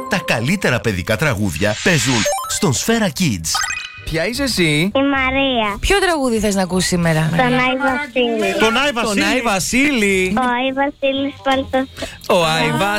Τα καλύτερα παιδικά τραγούδια παίζουν στον Σφαίρα Kids. Ποια είσαι εσύ? Η Μαρία. Ποιο τραγούδι θες να ακούσεις σήμερα? Τον Άι Βασίλη. Τον Άι Βασίλη. Ο Άι Βασίλης πάλι το... Ο Άι